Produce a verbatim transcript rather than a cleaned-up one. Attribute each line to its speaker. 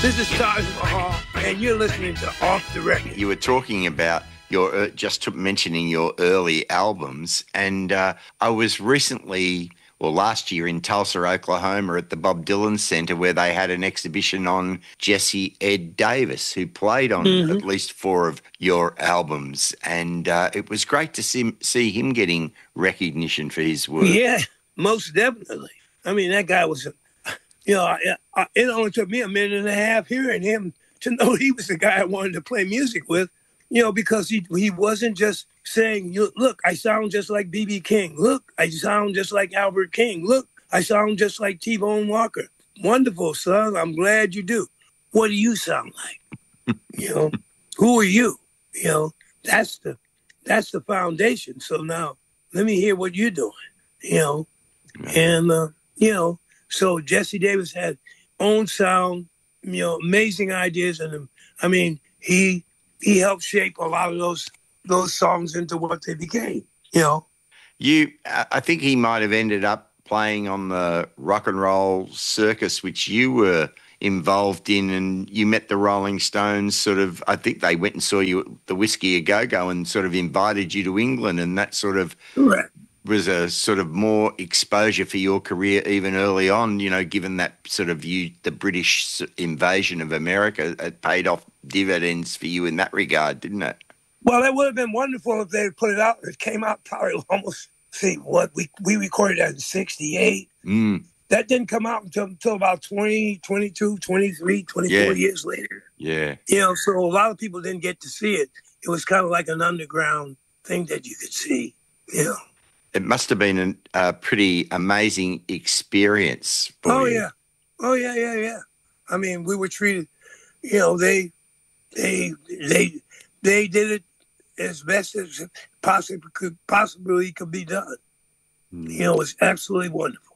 Speaker 1: This is Taj Mahal, and you're listening to Off the Record.
Speaker 2: You were talking about your, uh, just mentioning your early albums, and uh, I was recently, well, last year in Tulsa, Oklahoma at the Bob Dylan Center where they had an exhibition on Jesse Ed Davis, who played on mm-hmm. at least four of your albums, and uh, it was great to see, see him getting recognition for his work.
Speaker 1: Yeah, most definitely. I mean, that guy was... A- You know, I, I, it only took me a minute and a half hearing him to know he was the guy I wanted to play music with, you know, because he he wasn't just saying, look, I sound just like B B King. Look, I sound just like Albert King. Look, I sound just like T-Bone Walker. Wonderful, son. I'm glad you do. What do you sound like? You know, who are you? You know, that's the that's the foundation. So now let me hear what you're doing, you know, and, uh, you know, so Jesse Davis had own sound, you know, amazing ideas, and I mean, he he helped shape a lot of those those songs into what they became. You know,
Speaker 2: you I think he might have ended up playing on the Rock and Roll Circus, which you were involved in, and you met the Rolling Stones. Sort of, I think they went and saw you at the Whiskey A Go Go and sort of invited you to England, and that sort of.
Speaker 1: Right.
Speaker 2: Was a sort of more exposure for your career even early on, you know, given that sort of you, the British invasion of America, it paid off dividends for you in that regard, didn't it?
Speaker 1: Well, that would have been wonderful if they had put it out. It came out probably almost, see, what, we we recorded that in sixty-eight.
Speaker 2: Mm.
Speaker 1: That didn't come out until, until about twenty, twenty-two, twenty-three, twenty-four yeah. years later.
Speaker 2: Yeah.
Speaker 1: You know, so a lot of people didn't get to see it. It was kind of like an underground thing that you could see, you know.
Speaker 2: It must have been a, a pretty amazing experience for
Speaker 1: oh,
Speaker 2: you.
Speaker 1: yeah. Oh, yeah, yeah, yeah. I mean, we were treated, you know, they they they they did it as best as possibly could possibly could be done. Mm. You know, it was absolutely wonderful.